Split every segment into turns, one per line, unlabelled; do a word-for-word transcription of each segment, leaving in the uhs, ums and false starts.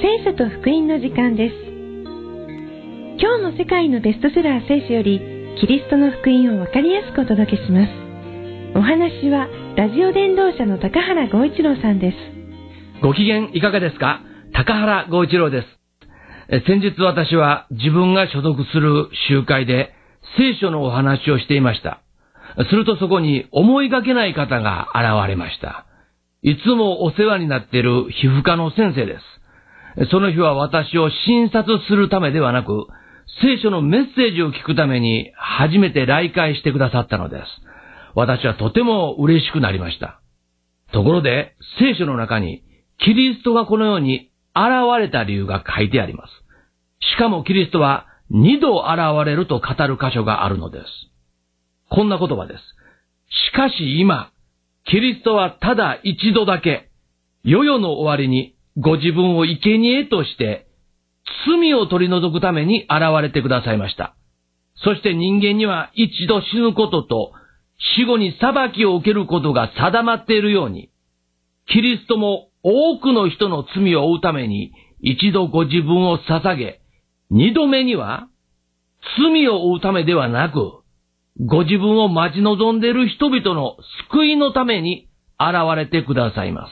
聖書と福音の時間です。今日も世界のベストセラー聖書よりキリストの福音をわかりやすくお届けします。お話はラジオ伝道者の高原剛一郎さんです。
ご機嫌いかがですか？高原剛一郎です。え先日私は自分が所属する集会で聖書のお話をしていました。するとそこに思いがけない方が現れました。いつもお世話になっている皮膚科の先生です。その日は私を診察するためではなく、聖書のメッセージを聞くために初めて来会してくださったのです。私はとても嬉しくなりました。ところで、聖書の中にキリストがこのように現れた理由が書いてあります。しかもキリストは二度現れると語る箇所があるのです。こんな言葉です。しかし今、キリストはただ一度だけ、世々の終わりにご自分を生贄として、罪を取り除くために現れてくださいました。そして人間には一度死ぬことと、死後に裁きを受けることが定まっているように、キリストも多くの人の罪を負うために一度ご自分を捧げ、二度目には罪を負うためではなく、ご自分を待ち望んでいる人々の救いのために現れてくださいます。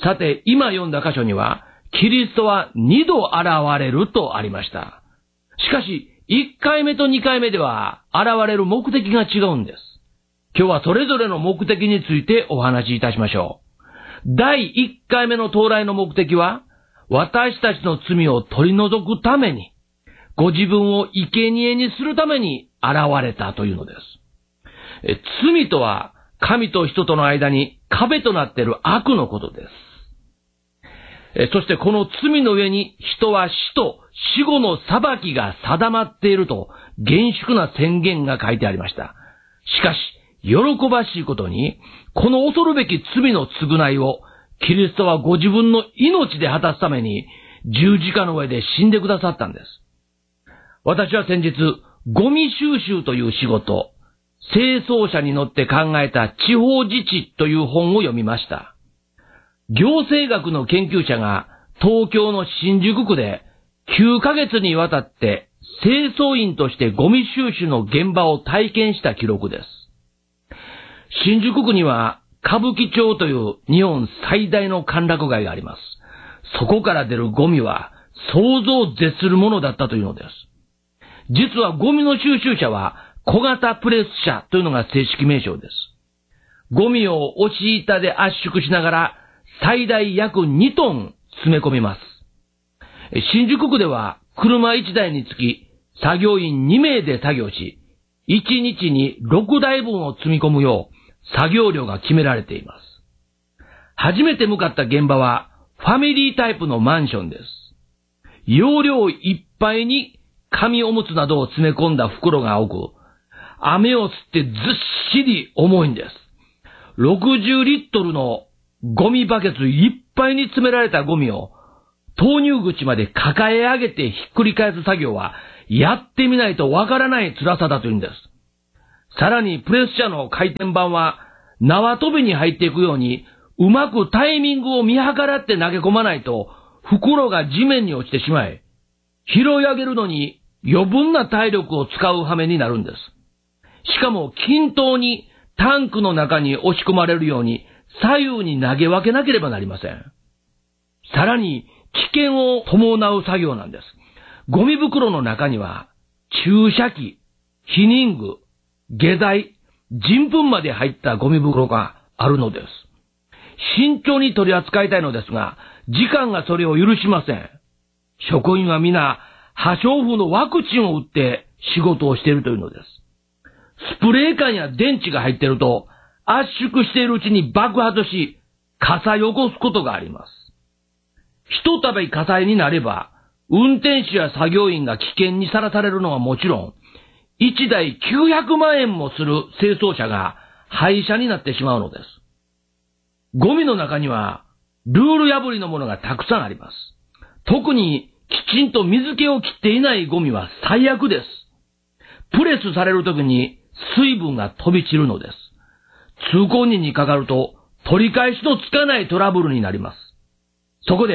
さて、今読んだ箇所には、キリストは二度現れるとありました。しかし、一回目と二回目では現れる目的が違うんです。今日はそれぞれの目的についてお話しいたしましょう。第一回目の到来の目的は、私たちの罪を取り除くために、ご自分を生贄にするために現れたというのです。え罪とは神と人との間に壁となっている悪のことです。えそしてこの罪の上に人は死と死後の裁きが定まっていると厳粛な宣言が書いてありました。しかし、喜ばしいことに、この恐るべき罪の償いをキリストはご自分の命で果たすために十字架の上で死んでくださったんです。私は先日、ゴミ収集という仕事、清掃車に乗って考えた地方自治という本を読みました。行政学の研究者が東京の新宿区できゅうかげつにわたって清掃員としてゴミ収集の現場を体験した記録です。新宿区には歌舞伎町という日本最大の歓楽街があります。そこから出るゴミは想像を絶するものだったというのです。実はゴミの収集車は小型プレス車というのが正式名称です。ゴミを押し板で圧縮しながら最大約にトン詰め込みます。新宿区では車いちだいにつき作業員にめいで作業し、いちにちにろくだいぶんを積み込むよう作業量が決められています。初めて向かった現場はファミリータイプのマンションです。容量いっぱいに紙おむつなどを詰め込んだ袋が多く、雨を吸ってずっしり重いんです。ろくじゅうリットルのゴミバケツいっぱいに詰められたゴミを投入口まで抱え上げてひっくり返す作業はやってみないとわからない辛さだというんです。さらにプレス車の回転板は縄跳びに入っていくようにうまくタイミングを見計らって投げ込まないと袋が地面に落ちてしまい、拾い上げるのに余分な体力を使う羽目になるんです。しかも均等にタンクの中に押し込まれるように左右に投げ分けなければなりません。さらに危険を伴う作業なんです。ゴミ袋の中には注射器、避妊具、下剤、人糞まで入ったゴミ袋があるのです。慎重に取り扱いたいのですが、時間がそれを許しません。職員は皆、破傷風のワクチンを打って仕事をしているというのです。スプレー缶や電池が入っていると、圧縮しているうちに爆発し、火災を起こすことがあります。ひとたび火災になれば、運転手や作業員が危険にさらされるのはもちろん、いちだいきゅうひゃくまんえんもする清掃車が廃車になってしまうのです。ゴミの中には、ルール破りのものがたくさんあります。特に、きちんと水気を切っていないゴミは最悪です。プレスされるときに水分が飛び散るのです。通行人にかかると取り返しのつかないトラブルになります。そこで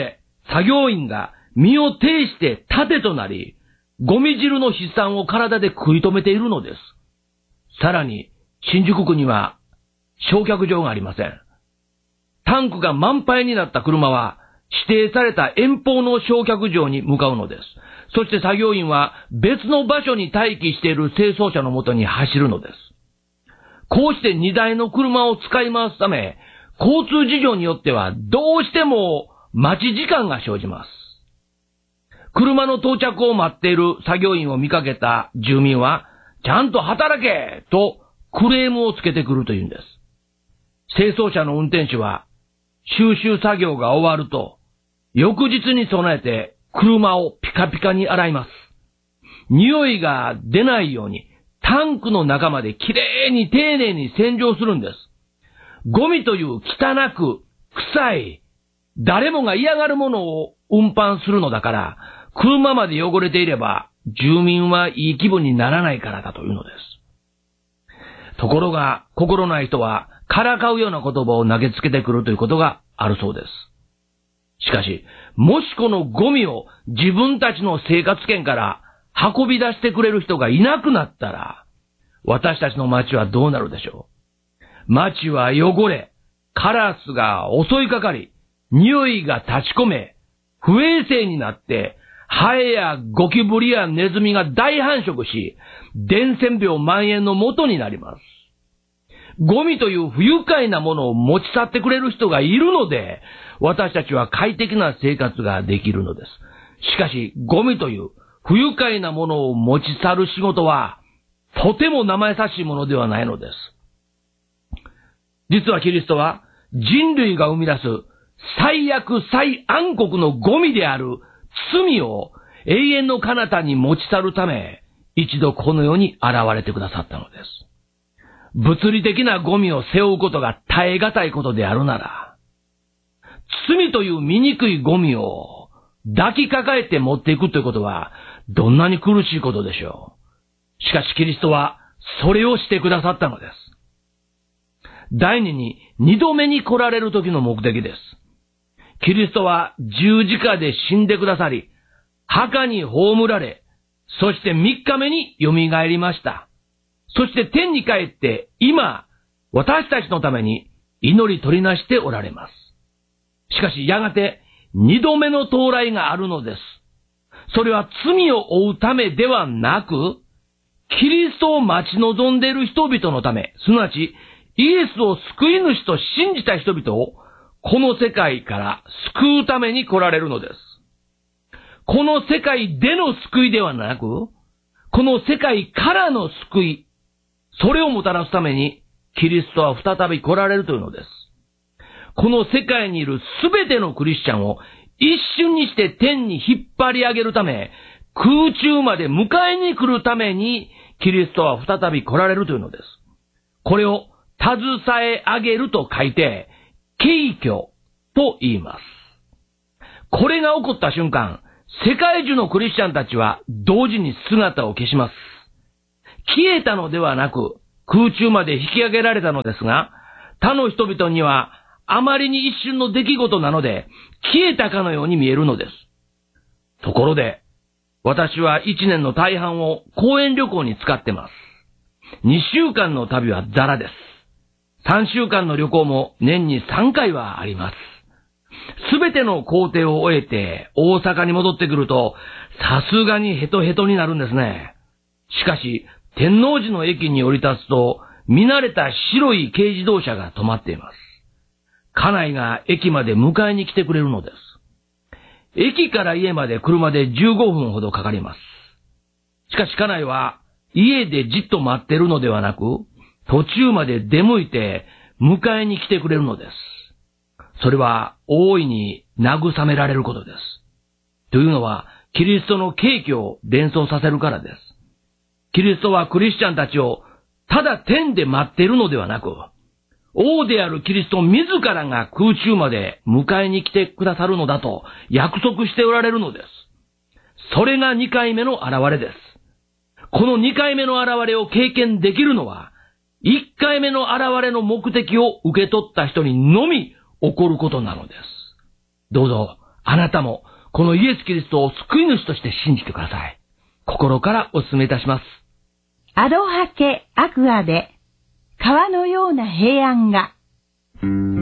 作業員が身を挺して盾となり、ゴミ汁の飛散を体で食い止めているのです。さらに、新宿区には焼却場がありません。タンクが満杯になった車は指定された遠方の焼却場に向かうのです。そして作業員は別の場所に待機している清掃車のもとに走るのです。こうしてにだいの車を使い回すため、交通事情によってはどうしても待ち時間が生じます。車の到着を待っている作業員を見かけた住民は、ちゃんと働けとクレームをつけてくるというんです。清掃車の運転手は、収集作業が終わると、翌日に備えて車をピカピカに洗います。匂いが出ないように、タンクの中まできれいに丁寧に洗浄するんです。ゴミという汚く、臭い、誰もが嫌がるものを運搬するのだから、車まで汚れていれば、住民はいい気分にならないからだというのです。ところが、心ない人は、からかうような言葉を投げつけてくるということがあるそうです。しかし、もしこのゴミを自分たちの生活圏から運び出してくれる人がいなくなったら、私たちの街はどうなるでしょう。街は汚れ、カラスが襲いかかり、匂いが立ち込め、不衛生になって、ハエやゴキブリやネズミが大繁殖し、伝染病蔓延の元になります。ゴミという不愉快なものを持ち去ってくれる人がいるので、私たちは快適な生活ができるのです。しかし、ゴミという不愉快なものを持ち去る仕事は、とても生優しいものではないのです。実はキリストは、人類が生み出す最悪最暗黒のゴミである罪を永遠の彼方に持ち去るため、一度この世に現れてくださったのです。物理的なゴミを背負うことが耐え難いことであるなら、罪という醜いゴミを抱きかかえて持っていくということは、どんなに苦しいことでしょう。しかしキリストはそれをしてくださったのです。第二に二度目に来られる時の目的です。キリストは十字架で死んでくださり、墓に葬られ、そして三日目に蘇りました。そして天に帰って今、私たちのために祈り取りなしておられます。しかしやがて二度目の到来があるのです。それは罪を負うためではなく、キリストを待ち望んでいる人々のため、すなわちイエスを救い主と信じた人々をこの世界から救うために来られるのです。この世界での救いではなく、この世界からの救い、それをもたらすためにキリストは再び来られるというのです。この世界にいるすべてのクリスチャンを一瞬にして天に引っ張り上げるため、空中まで迎えに来るためにキリストは再び来られるというのです。これを携え上げると書いて、景挙と言います。これが起こった瞬間、世界中のクリスチャンたちは同時に姿を消します。消えたのではなく、空中まで引き上げられたのですが、他の人々にはあまりに一瞬の出来事なので、消えたかのように見えるのです。ところで、私は一年の大半を公園旅行に使ってます。二週間の旅はザラです。三週間の旅行も年に三回はあります。すべての行程を終えて大阪に戻ってくると、さすがにヘトヘトになるんですね。しかし、天王寺の駅に降り立つと、見慣れた白い軽自動車が止まっています。家内が駅まで迎えに来てくれるのです。駅から家まで車でじゅうごふんほどかかります。しかし家内は家でじっと待ってるのではなく、途中まで出向いて迎えに来てくれるのです。それは大いに慰められることです。というのは、キリストの景挙を連想させるからです。キリストはクリスチャンたちをただ天で待っているのではなく、王であるキリスト自らが空中まで迎えに来てくださるのだと約束しておられるのです。それが二回目の現れです。この二回目の現れを経験できるのは、一回目の現れの目的を受け取った人にのみ起こることなのです。どうぞあなたもこのイエス・キリストを救い主として信じてください。心からお勧めいたします。
アロハケアクアで川のような平安が